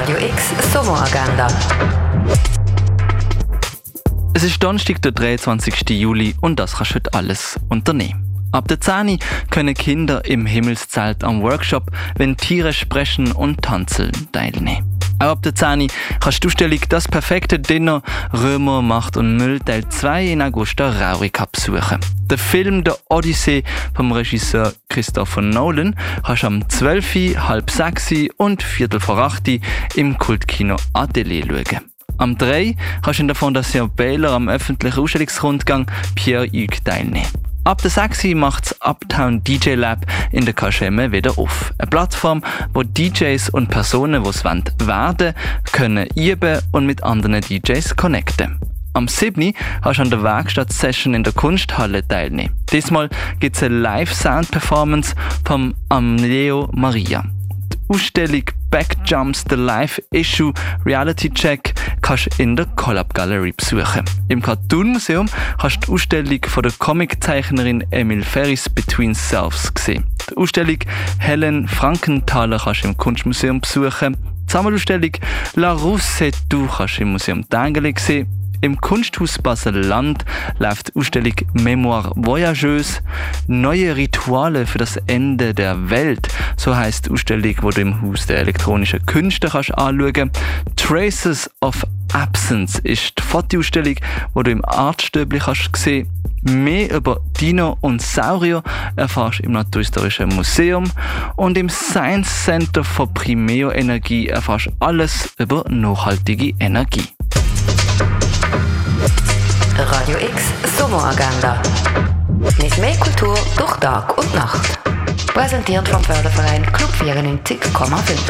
Radio X Sommeragenda. Es ist Donnerstag, der 23. Juli und das kannst du heute alles unternehmen. Ab der 10 können Kinder im Himmelszelt am Workshop «Wenn Tiere sprechen und tanzen» teilnehmen. Auch ab der 10 kannst du die Ausstellung «Das perfekte Dinner Römer, Macht und Müll» Teil 2 in Augusta Raurica besuchen. Der Film «Der Odyssee» vom Regisseur Christopher Nolan kannst du am 12, halb 6 und 7:45 im Kultkino Atelier schauen. Am 3 kannst du in der Fondation Baylor am öffentlichen Ausstellungsrundgang Pierre-Hugues teilnehmen. Ab der 6 macht das Uptown DJ Lab in der Kaschemme wieder auf. Eine Plattform, wo DJs und Personen, die es werden können üben und mit anderen DJs connecten. Am 7 kannst du an der Werkstatt-Session in der Kunsthalle teilnehmen. Diesmal gibt es eine Live-Sound-Performance vom Amleo Maria. Die Ausstellung Backjumps The Live Issue Reality Check kannst du in der Collab Gallery besuchen. Im Cartoon Museum kannst du die Ausstellung von der Comiczeichnerin Emil Ferris Between Selves sehen. Die Ausstellung Helen Frankenthaler kannst du im Kunstmuseum besuchen. Die Sammelausstellung La Rousse-et-Tout kannst du im Museum Dengeli sehen. Im Kunsthaus Basel-Land läuft die Ausstellung Mémoire Voyageuse. Neue Rituale für das Ende der Welt. So heisst die Ausstellung, die du im Haus der elektronischen Künste kannst anschauen. Traces of Absence ist die Fotoausstellung, die du im Artstöbli kannst sehen. Mehr über Dino und Saurier erfährst du im Naturhistorischen Museum. Und im Science Center für Primeo Energie erfährst du alles über nachhaltige Energie. Radio X Sommeragenda. Mit mehr Kultur durch Tag und Nacht. Präsentiert vom Förderverein Club 94,5.